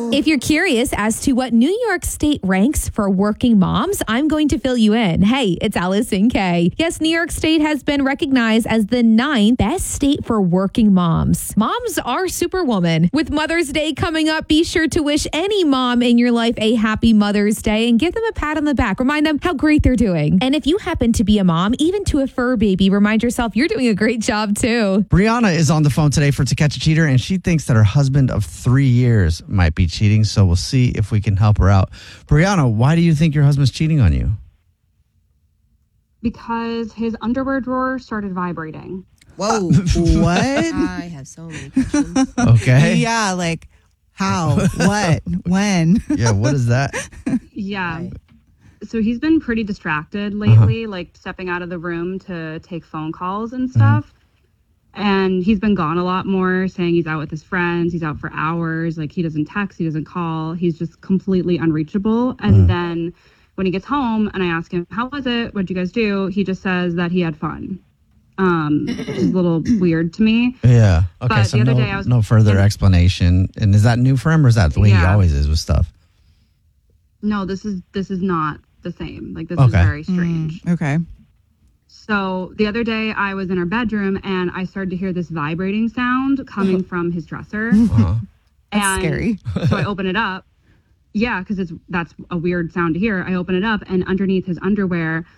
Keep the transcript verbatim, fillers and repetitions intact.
If you're curious as to what New York State ranks for working moms, I'm going to fill you in. Hey, it's Allison Kay. Yes, New York State has been recognized as the ninth best state for working moms. Moms are superwoman. With Mother's Day coming up, be sure to wish any mom in your life a happy Mother's Day and give them a pat on the back. Remind them how great they're doing. And if you happen to be a mom, even to a fur baby, remind yourself you're doing a great job too. Brianna is on the phone today for To Catch a Cheater, and she thinks that her husband of three years might be cheating. So we'll see if we can help her out. Brianna, why do you think your husband's cheating on you? Because his underwear drawer started vibrating. Whoa. What? I have so many questions. Okay. Yeah, like how? What? When? Yeah, what is that? Yeah. Right. So he's been pretty distracted lately, uh-huh. like stepping out of the room to take phone calls and stuff. Mm-hmm. And he's been gone a lot more, saying he's out with his friends. He's out for hours. Like, he doesn't text. He doesn't call. He's just completely unreachable. And mm. then when he gets home and I ask him, how was it? What'd you guys do? He just says that he had fun, um, which is a little weird to me. Yeah. Okay, but so the other no, day I was, no further explanation. And is that new for him, or is that the way yeah. he always is with stuff? No, this is this is not the same. Like, this okay. is very strange. Mm, okay. So the other day I was in our bedroom and I started to hear this vibrating sound coming from his dresser. Uh-huh. That's and scary. So I open it up. Yeah, because it's that's a weird sound to hear. I open it up and underneath his underwear